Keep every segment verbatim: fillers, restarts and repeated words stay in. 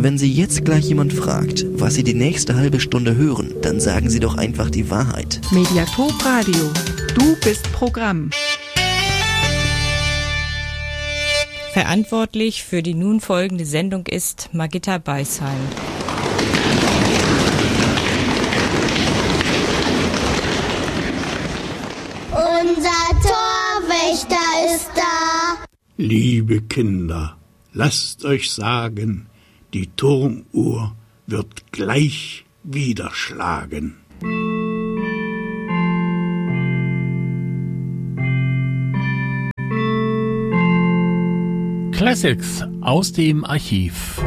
Wenn Sie jetzt gleich jemand fragt, was Sie die nächste halbe Stunde hören, dann sagen Sie doch einfach die Wahrheit. Mediathek Radio. Du bist Programm. Verantwortlich für die nun folgende Sendung ist Margitta Beisheim. Unser Torwächter ist da. Liebe Kinder, lasst euch sagen, die Turmuhr wird gleich wieder schlagen. Classics aus dem Archiv.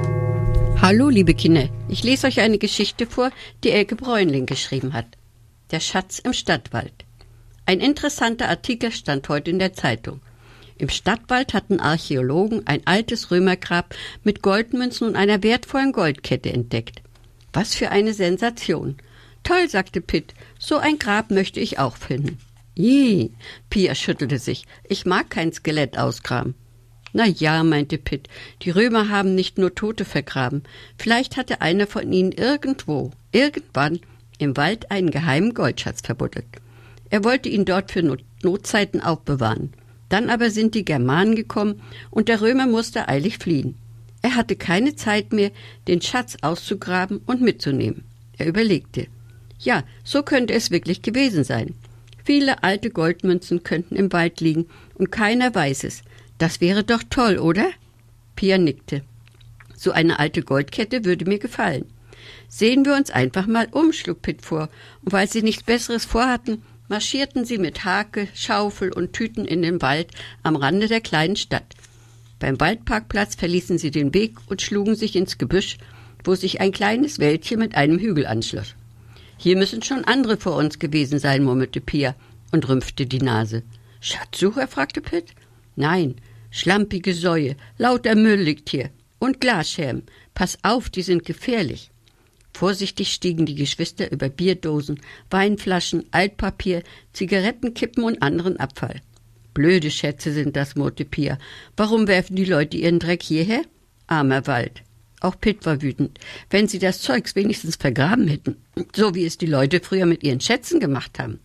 Hallo, liebe Kinder. Ich lese euch eine Geschichte vor, die Elke Bräunling geschrieben hat. Der Schatz im Stadtwald. Ein interessanter Artikel stand heute in der Zeitung. Im Stadtwald hatten Archäologen ein altes Römergrab mit Goldmünzen und einer wertvollen Goldkette entdeckt. Was für eine Sensation. Toll, sagte Pitt, so ein Grab möchte ich auch finden. Ih, Pia schüttelte sich, ich mag kein Skelett ausgraben. Na ja, meinte Pitt, die Römer haben nicht nur Tote vergraben. Vielleicht hatte einer von ihnen irgendwo, irgendwann im Wald einen geheimen Goldschatz verbuddelt. Er wollte ihn dort für Not- Notzeiten aufbewahren. Dann aber sind die Germanen gekommen und der Römer musste eilig fliehen. Er hatte keine Zeit mehr, den Schatz auszugraben und mitzunehmen. Er überlegte. Ja, so könnte es wirklich gewesen sein. Viele alte Goldmünzen könnten im Wald liegen und keiner weiß es. Das wäre doch toll, oder? Pia nickte. So eine alte Goldkette würde mir gefallen. Sehen wir uns einfach mal um, schlug Pitt vor. Und weil sie nichts Besseres vorhatten, marschierten sie mit Hake, Schaufel und Tüten in den Wald am Rande der kleinen Stadt. Beim Waldparkplatz verließen sie den Weg und schlugen sich ins Gebüsch, wo sich ein kleines Wäldchen mit einem Hügel anschloss. Hier müssen schon andere vor uns gewesen sein, murmelte Pia und rümpfte die Nase. Schatzsucher? fragte Pitt. Nein, schlampige Säue, lauter Müll liegt hier. Und Glasscherben. Pass auf, die sind gefährlich. Vorsichtig stiegen die Geschwister über Bierdosen, Weinflaschen, Altpapier, Zigarettenkippen und anderen Abfall. Blöde Schätze sind das, murrte Pia. Warum werfen die Leute ihren Dreck hierher? Armer Wald. Auch Pitt war wütend. Wenn sie das Zeugs wenigstens vergraben hätten, so wie es die Leute früher mit ihren Schätzen gemacht haben,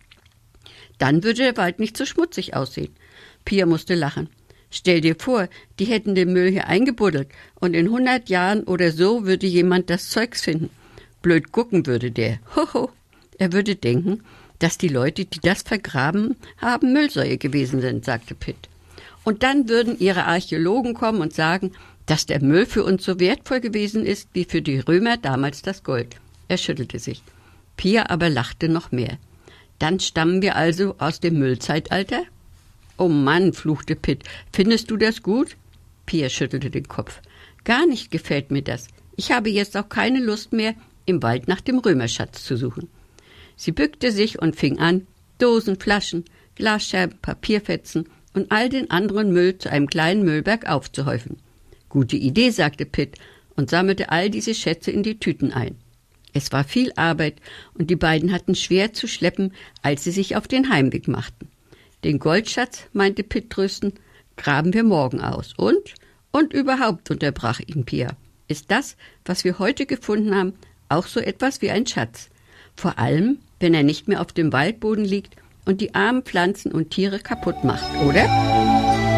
dann würde der Wald nicht so schmutzig aussehen. Pia musste lachen. Stell dir vor, die hätten den Müll hier eingebuddelt und in hundert Jahren oder so würde jemand das Zeugs finden. Blöd gucken würde der. Hoho. Er würde denken, dass die Leute, die das vergraben haben, Müllsäue gewesen sind, sagte Pitt. Und dann würden ihre Archäologen kommen und sagen, dass der Müll für uns so wertvoll gewesen ist, wie für die Römer damals das Gold. Er schüttelte sich. Pia aber lachte noch mehr. Dann stammen wir also aus dem Müllzeitalter? Oh Mann, fluchte Pitt. Findest du das gut? Pia schüttelte den Kopf. Gar nicht gefällt mir das. Ich habe jetzt auch keine Lust mehr, im Wald nach dem Römerschatz zu suchen. Sie bückte sich und fing an, Dosen, Flaschen, Glasscherben, Papierfetzen und all den anderen Müll zu einem kleinen Müllberg aufzuhäufen. Gute Idee, sagte Pitt und sammelte all diese Schätze in die Tüten ein. Es war viel Arbeit und die beiden hatten schwer zu schleppen, als sie sich auf den Heimweg machten. Den Goldschatz, meinte Pitt tröstend, graben wir morgen aus. Und? Und überhaupt, unterbrach ihn Pia, ist das, was wir heute gefunden haben, auch so etwas wie ein Schatz. Vor allem, wenn er nicht mehr auf dem Waldboden liegt und die armen Pflanzen und Tiere kaputt macht, oder?